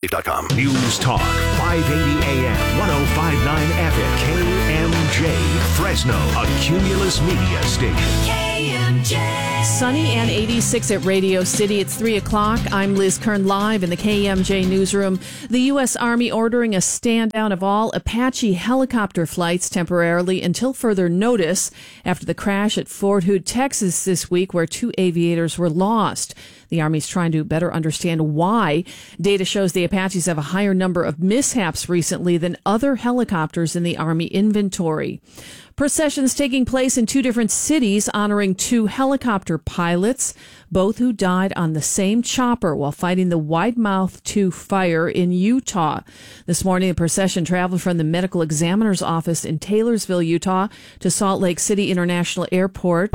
News Talk, 580 AM, 105.9 FM, KMJ, Fresno, a Cumulus Media station. KMJ. Sunny and 86 at Radio City. It's 3 o'clock. I'm Liz Kern, live in the KMJ newsroom. The U.S. Army ordering a stand down of all Apache helicopter flights temporarily until further notice after the crash at Fort Hood, Texas this week, where 2 aviators were lost. The Army's trying to better understand why. Data shows the Apaches have a higher number of mishaps recently than other helicopters in the Army inventory. Processions taking place in 2 different cities honoring 2 helicopter pilots, both who died on the same chopper while fighting the Widemouth 2 fire in Utah. This morning, the procession traveled from the medical examiner's office in Taylorsville, Utah, to Salt Lake City International Airport.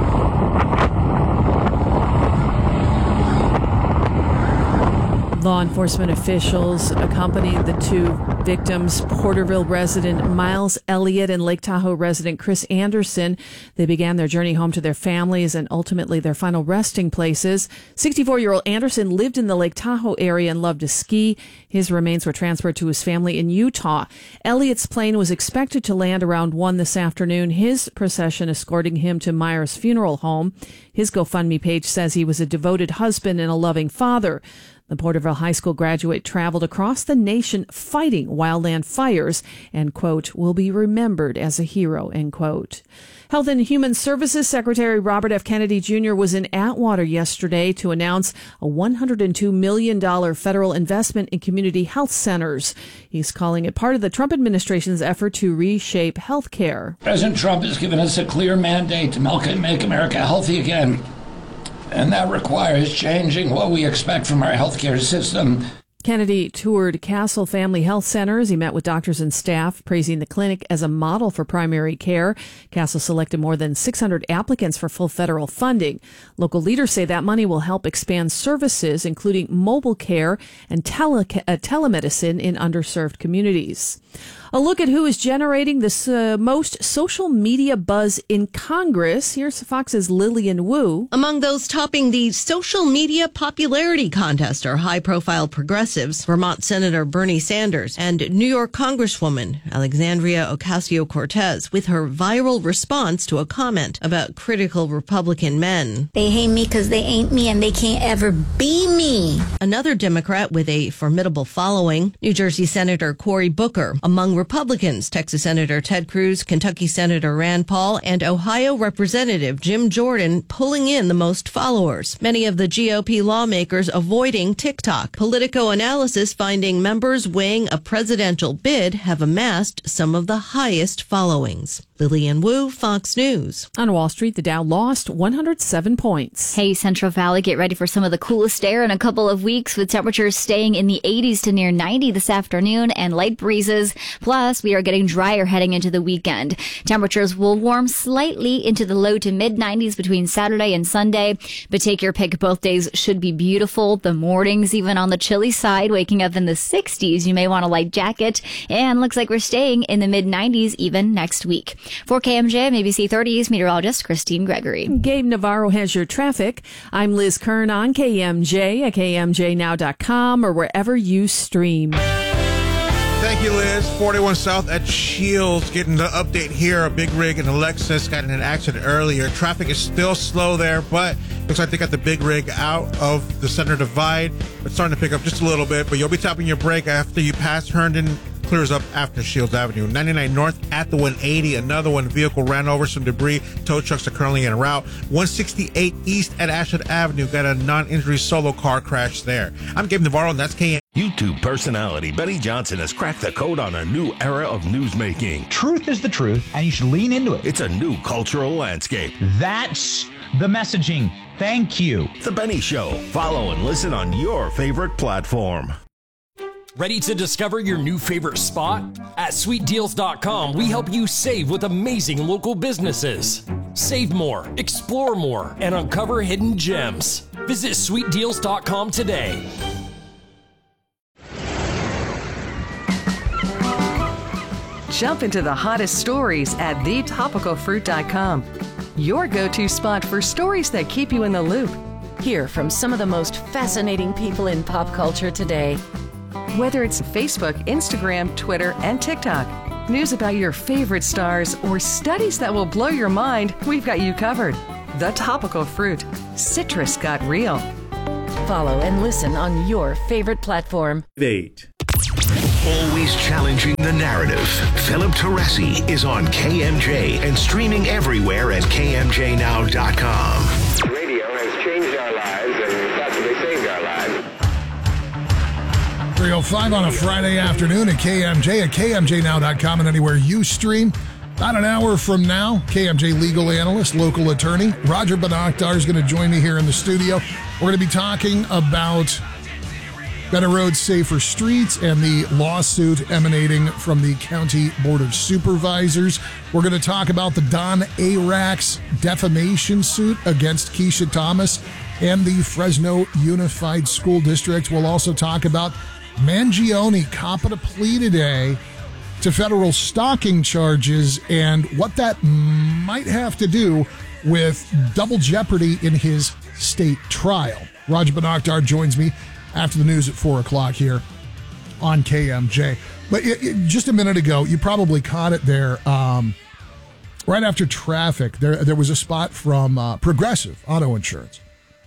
Law enforcement officials accompanied the 2 victims, Porterville resident Miles Elliott and Lake Tahoe resident Chris Anderson. They began their journey home to their families and ultimately their final resting places. 64-year-old Anderson lived in the Lake Tahoe area and loved to ski. His remains were transferred to his family in Utah. Elliott's plane was expected to land around 1 this afternoon, his procession escorting him to Myers Funeral Home. His GoFundMe page says he was a devoted husband and a loving father. The Porterville High School graduate traveled across the nation fighting wildland fires and, quote, will be remembered as a hero, end quote. Health and Human Services Secretary Robert F. Kennedy Jr. was in Atwater yesterday to announce a $102 million federal investment in community health centers. He's calling it part of the Trump administration's effort to reshape health care. President Trump has given us a clear mandate to make America healthy again. And that requires changing what we expect from our healthcare system. Kennedy toured Castle Family Health Centers. He met with doctors and staff, praising the clinic as a model for primary care. Castle selected more than 600 applicants for full federal funding. Local leaders say that money will help expand services, including mobile care and telemedicine in underserved communities. A look at who is generating the most social media buzz in Congress. Here's Fox's Lillian Wu. Among those topping the social media popularity contest are high-profile progressives, Vermont Senator Bernie Sanders and New York Congresswoman Alexandria Ocasio-Cortez, with her viral response to a comment about critical Republican men. They hate me because they ain't me and they can't ever be me. Another Democrat with a formidable following, New Jersey Senator Cory Booker. Among Republicans, Texas Senator Ted Cruz, Kentucky Senator Rand Paul, and Ohio Representative Jim Jordan pulling in the most followers. Many of the GOP lawmakers avoiding TikTok. Politico analysis finding members weighing a presidential bid have amassed some of the highest followings. Lillian Wu, Fox News. On Wall Street, the Dow lost 107 points. Hey, Central Valley, get ready for some of the coolest air in a couple of weeks, with temperatures staying in the 80s to near 90 this afternoon and light breezes. Plus, we are getting drier heading into the weekend. Temperatures will warm slightly into the low to mid 90s between Saturday and Sunday, but take your pick. Both days should be beautiful. The mornings, even on the chilly side, waking up in the 60s. You may want a light jacket, and looks like we're staying in the mid 90s even next week. For KMJ and ABC 30s, meteorologist Christine Gregory. Gabe Navarro has your traffic. I'm Liz Kern on KMJ at KMJNow.com or wherever you stream. Thank you, Liz. 41 South at Shields. Getting the update here. A big rig and a Lexus got in an accident earlier. Traffic is still slow there, but looks like they got the big rig out of the center divide. It's starting to pick up just a little bit, but you'll be tapping your brake after you pass Herndon. Clears up after Shields Avenue. 99 North at the 180. Another one vehicle ran over some debris. Tow trucks are currently en route. 168 East at Ashland Avenue. Got a non-injury solo car crash there. I'm Gabe Navarro, and that's KM. YouTube personality Betty Johnson has cracked the code on a new era of newsmaking. Truth is the truth, and you should lean into it. It's a new cultural landscape. That's the messaging. Thank you. The Benny Show. Follow and listen on your favorite platform. Ready to discover your new favorite spot? At sweetdeals.com, we help you save with amazing local businesses. Save more, explore more, and uncover hidden gems. Visit sweetdeals.com today. Jump into the hottest stories at thetopicalfruit.com. Your go-to spot for stories that keep you in the loop. Hear from some of the most fascinating people in pop culture today. Whether it's Facebook, Instagram, Twitter, and TikTok, news about your favorite stars, or studies that will blow your mind, we've got you covered. The Topical Fruit. Citrus got real. Follow and listen on your favorite platform. 8. Always challenging the narrative. Philip Teresi is on KMJ and streaming everywhere at KMJNow.com. Radio has changed our lives and possibly saved our lives. 3:05 on a Friday afternoon at KMJ at KMJNow.com and anywhere you stream. About an hour from now, KMJ legal analyst, local attorney, Roger Banakhtar is going to join me here in the studio. We're going to be talking about Better Roads, Safer Streets and the lawsuit emanating from the County Board of Supervisors. We're going to talk about the Don Arax defamation suit against Keisha Thomas and the Fresno Unified School District. We'll also talk about Mangione copping a plea today to federal stalking charges and what that might have to do with double jeopardy in his state trial. Roger Banakhtar joins me after the news at 4 o'clock here on KMJ. But just a minute ago, you probably caught it there. Right after traffic, there was a spot from Progressive Auto Insurance.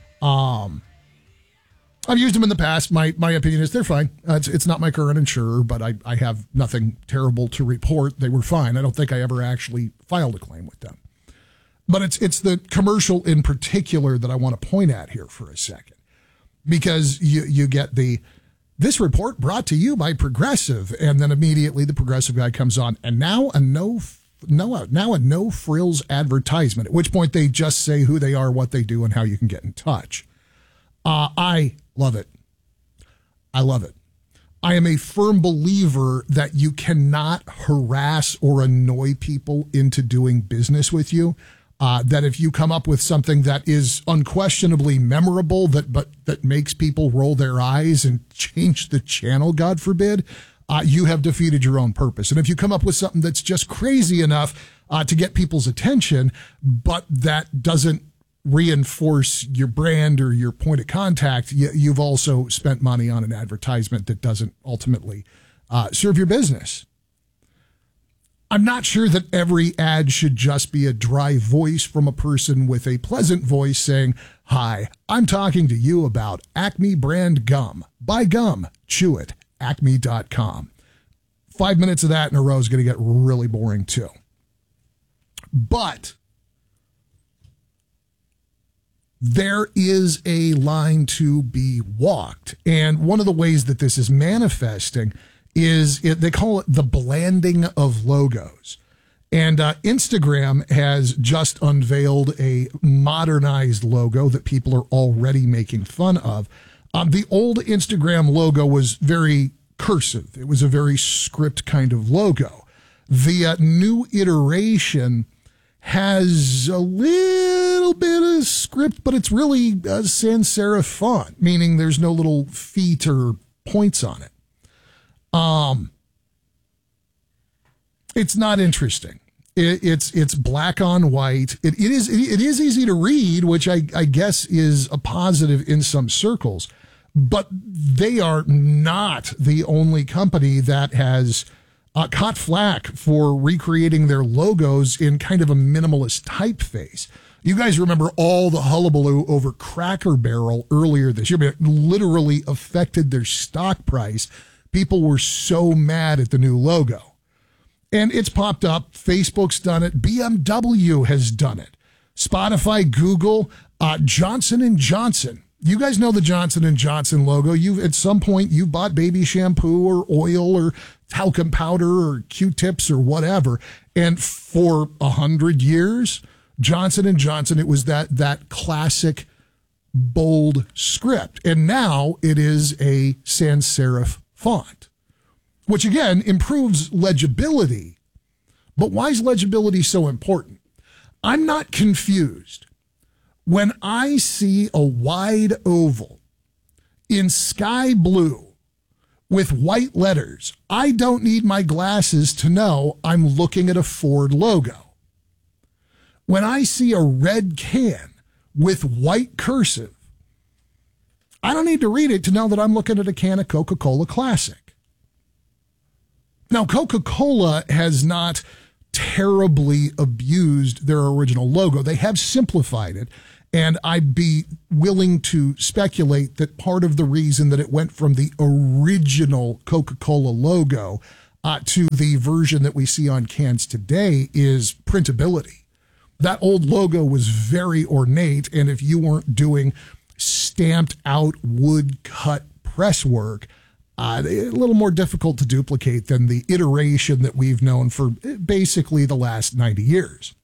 I've used them in the past. My opinion is they're fine. It's not my current insurer, but I have nothing terrible to report. They were fine. I don't think I ever actually filed a claim with them. But it's the commercial in particular that I want to point at here for a second. Because you get this report brought to you by Progressive, and then immediately the Progressive guy comes on, and now a no frills advertisement, at which point they just say who they are, what they do, and how you can get in touch. I love it. I love it. I am a firm believer that you cannot harass or annoy people into doing business with you. That if you come up with something that is unquestionably memorable, that makes people roll their eyes and change the channel, God forbid, you have defeated your own purpose. And if you come up with something that's just crazy enough to get people's attention, but that doesn't reinforce your brand or your point of contact, you've also spent money on an advertisement that doesn't ultimately serve your business. I'm not sure that every ad should just be a dry voice from a person with a pleasant voice saying, "Hi, I'm talking to you about Acme brand gum. Buy gum, chew it, acme.com. 5 minutes of that in a row is going to get really boring too. But there is a line to be walked. And one of the ways that this is manifesting is they call it the blanding of logos. And Instagram has just unveiled a modernized logo that people are already making fun of. The old Instagram logo was very cursive. It was a very script kind of logo. The new iteration has a little bit of script, but it's really a sans serif font, meaning there's no little feet or points on it. It's not interesting. It's black on white. It is easy to read, which I guess is a positive in some circles, but they are not the only company that has caught flack for recreating their logos in kind of a minimalist typeface. You guys remember all the hullabaloo over Cracker Barrel earlier this year. It literally affected their stock price. People were so mad at the new logo. And it's popped up. Facebook's done it. BMW has done it. Spotify, Google, Johnson & Johnson. You guys know the Johnson & Johnson logo. At some point, you bought baby shampoo or oil or talcum powder or Q-tips or whatever. And for 100 years, Johnson & Johnson, it was that classic bold script. And now it is a sans serif font, which again improves legibility. But why is legibility so important? I'm not confused. When I see a wide oval in sky blue with white letters, I don't need my glasses to know I'm looking at a Ford logo. When I see a red can with white cursive, I don't need to read it to know that I'm looking at a can of Coca-Cola Classic. Now, Coca-Cola has not terribly abused their original logo. They have simplified it, and I'd be willing to speculate that part of the reason that it went from the original Coca-Cola logo to the version that we see on cans today is printability. That old logo was very ornate, and if you weren't doing stamped out wood cut press work, a little more difficult to duplicate than the iteration that we've known for basically the last 90 years.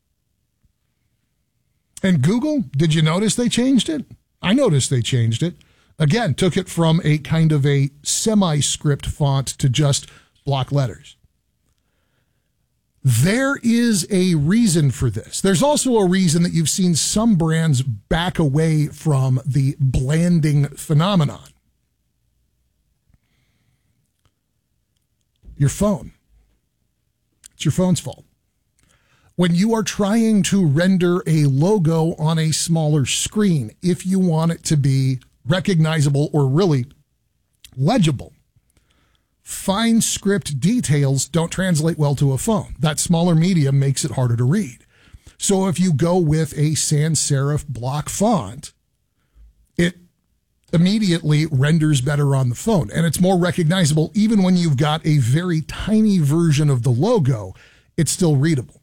And Google, did you notice they changed it? I noticed they changed it. Again, took it from a kind of a semi-script font to just block letters. There is a reason for this. There's also a reason that you've seen some brands back away from the blanding phenomenon. Your phone. It's your phone's fault. When you are trying to render a logo on a smaller screen, if you want it to be recognizable or really legible, fine script details don't translate well to a phone. That smaller medium makes it harder to read. So if you go with a sans serif block font, it immediately renders better on the phone, and it's more recognizable. Even when you've got a very tiny version of the logo, it's still readable.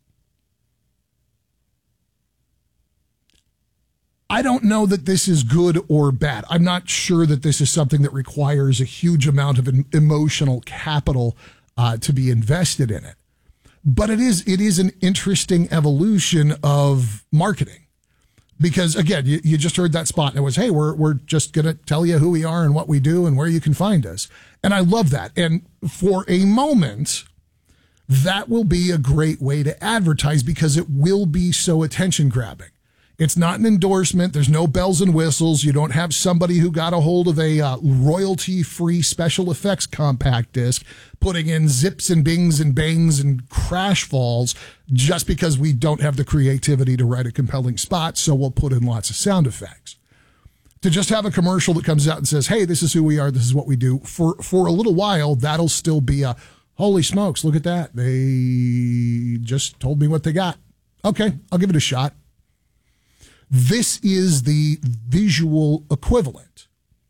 I don't know that this is good or bad. I'm not sure that this is something that requires a huge amount of emotional capital to be invested in it. But it is an interesting evolution of marketing. Because, again, you just heard that spot, and it was, hey, we're just going to tell you who we are and what we do and where you can find us. And I love that. And for a moment, that will be a great way to advertise because it will be so attention-grabbing. It's not an endorsement. There's no bells and whistles. You don't have somebody who got a hold of a royalty-free special effects compact disc putting in zips and bings and bangs and crash falls just because we don't have the creativity to write a compelling spot, so we'll put in lots of sound effects. To just have a commercial that comes out and says, hey, this is who we are, this is what we do, for a little while, that'll still be a, holy smokes, look at that. They just told me what they got. Okay, I'll give it a shot. This is the visual equivalent.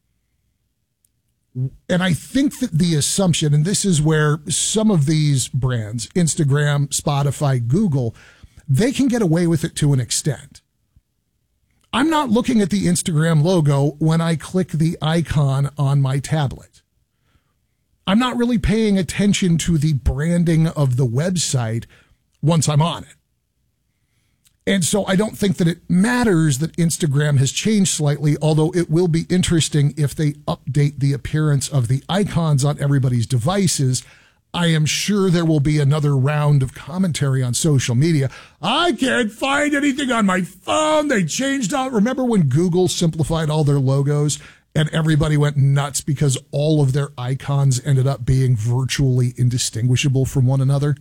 And I think that the assumption, and this is where some of these brands, Instagram, Spotify, Google, they can get away with it to an extent. I'm not looking at the Instagram logo when I click the icon on my tablet. I'm not really paying attention to the branding of the website once I'm on it. And so I don't think that it matters that Instagram has changed slightly, although it will be interesting if they update the appearance of the icons on everybody's devices. I am sure there will be another round of commentary on social media. I can't find anything on my phone. They changed out. Remember when Google simplified all their logos and everybody went nuts because all of their icons ended up being virtually indistinguishable from one another?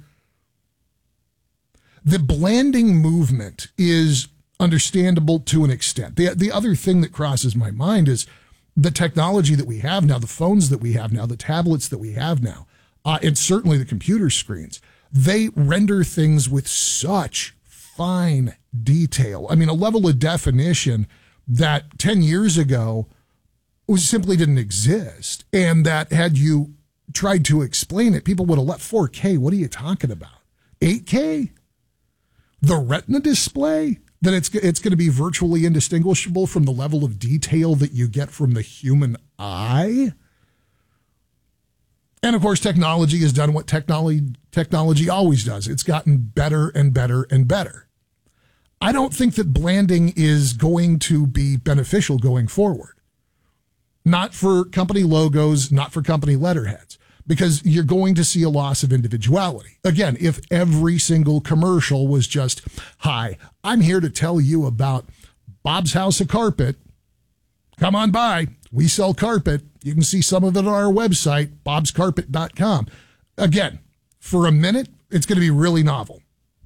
The blanding movement is understandable to an extent. The other thing that crosses my mind is the technology that we have now, the phones that we have now, the tablets that we have now, and certainly the computer screens. They render things with such fine detail. I mean, a level of definition that 10 years ago simply didn't exist. And that had you tried to explain it, people would have left 4K. What are you talking about? 8K? The Retina display, that it's going to be virtually indistinguishable from the level of detail that you get from the human eye. And of course, technology has done what technology always does. It's gotten better and better and better. I don't think that blanding is going to be beneficial going forward. Not for company logos, not for company letterheads. Because you're going to see a loss of individuality. Again, if every single commercial was just, hi, I'm here to tell you about Bob's House of Carpet. Come on by. We sell carpet. You can see some of it on our website, bobscarpet.com. Again, for a minute, it's going to be really novel.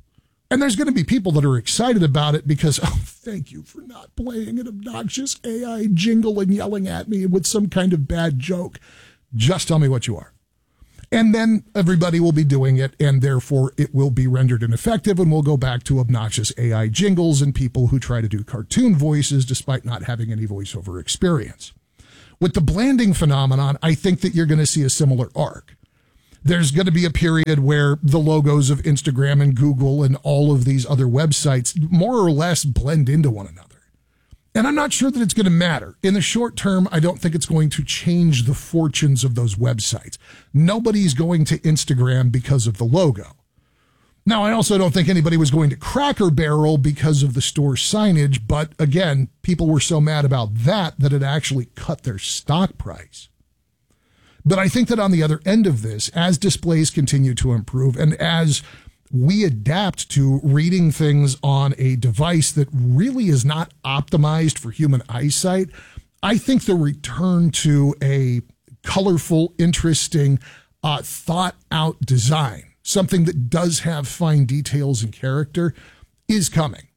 And there's going to be people that are excited about it because, oh, thank you for not playing an obnoxious AI jingle and yelling at me with some kind of bad joke. Just tell me what you are. And then everybody will be doing it, and therefore it will be rendered ineffective, and we'll go back to obnoxious AI jingles and people who try to do cartoon voices despite not having any voiceover experience. With the blanding phenomenon, I think that you're going to see a similar arc. There's going to be a period where the logos of Instagram and Google and all of these other websites more or less blend into one another. And I'm not sure that it's going to matter. In the short term, I don't think it's going to change the fortunes of those websites. Nobody's going to Instagram because of the logo. Now, I also don't think anybody was going to Cracker Barrel because of the store signage. But again, people were so mad about that it actually cut their stock price. But I think that on the other end of this, as displays continue to improve and as we adapt to reading things on a device that really is not optimized for human eyesight, I think the return to a colorful, interesting, thought-out design, something that does have fine details and character, is coming.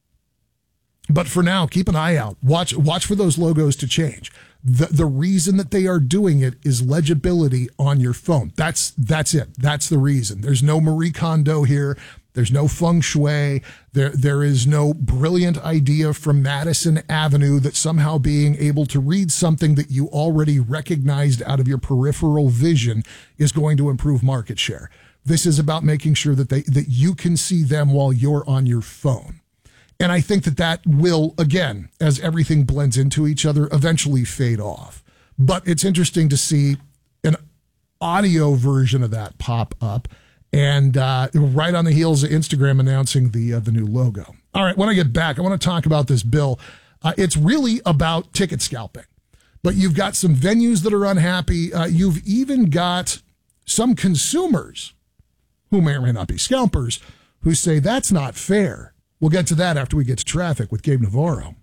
But for now, keep an eye out. Watch for those logos to change. The reason that they are doing it is legibility on your phone. That's it. That's the reason. There's no Marie Kondo here. There's no feng shui. There is no brilliant idea from Madison Avenue that somehow being able to read something that you already recognized out of your peripheral vision is going to improve market share. This is about making sure that you can see them while you're on your phone. And I think that will, again, as everything blends into each other, eventually fade off. But it's interesting to see an audio version of that pop up, and right on the heels of Instagram announcing the new logo. All right, when I get back, I want to talk about this bill. It's really about ticket scalping. But you've got some venues that are unhappy. You've even got some consumers who may or may not be scalpers who say that's not fair. We'll get to that after we get to traffic with Gabe Navarro.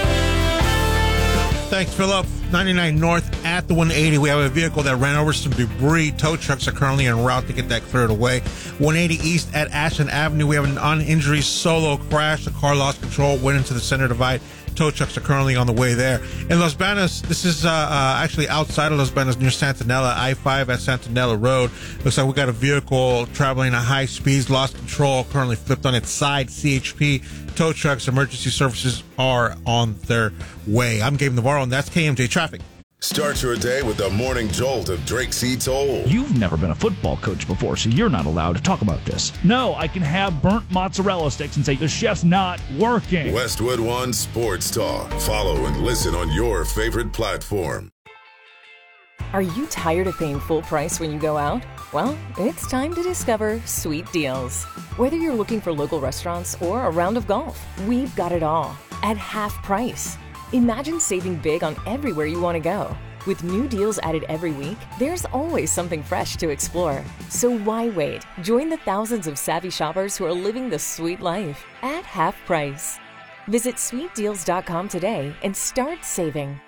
Thanks, Philip. 99 North at the 180. We have a vehicle that ran over some debris. Tow trucks are currently en route to get that cleared away. 180 East at Ashland Avenue. We have an on-injury solo crash. The car lost control, went into the center divide. Tow trucks are currently on the way there. In Los Banos, this is actually outside of Los Banos near Santanella, I-5 at Santanella Road. Looks like we got a vehicle traveling at high speeds, lost control, currently flipped on its side. CHP, tow trucks, emergency services are on their way. I'm Gabe Navarro, and that's KMJ Traffic. Start your day with the morning jolt of Drake C. Toll. You've never been a football coach before, so you're not allowed to talk about this. No, I can have burnt mozzarella sticks and say the chef's not working. Westwood One Sports Talk. Follow and listen on your favorite platform. Are you tired of paying full price when you go out? Well, it's time to discover Sweet Deals. Whether you're looking for local restaurants or a round of golf, we've got it all at half price. Imagine saving big on everywhere you want to go. With new deals added every week, there's always something fresh to explore. So why wait? Join the thousands of savvy shoppers who are living the sweet life at half price. Visit sweetdeals.com today and start saving.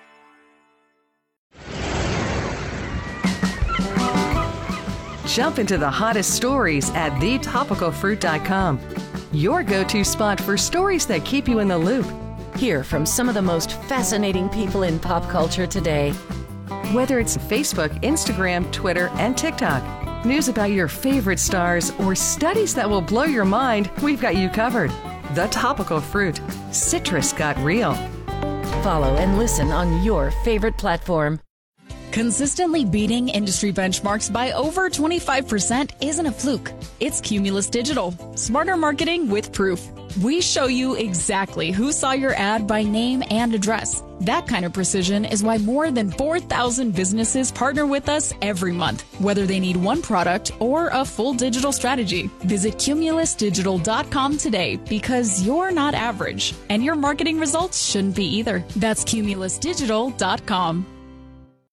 Jump into the hottest stories at thetopicalfruit.com. Your go-to spot for stories that keep you in the loop. Hear from some of the most fascinating people in pop culture today. Whether it's Facebook, Instagram, Twitter, and TikTok, news about your favorite stars, or studies that will blow your mind, we've got you covered. The Topical Fruit. Citrus got real. Follow and listen on your favorite platform. Consistently beating industry benchmarks by over 25% isn't a fluke. It's Cumulus Digital. Smarter marketing with proof. We show you exactly who saw your ad by name and address. That kind of precision is why more than 4,000 businesses partner with us every month, whether they need one product or a full digital strategy. Visit cumulusdigital.com today because you're not average, and your marketing results shouldn't be either. That's cumulusdigital.com.